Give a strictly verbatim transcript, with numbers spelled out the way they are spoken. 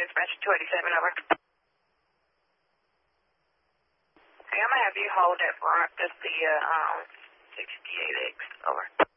dispatch two eighty-seven, over. Hey, I'm going to have you hold that front. That's the uh, um, sixty-eight X, over.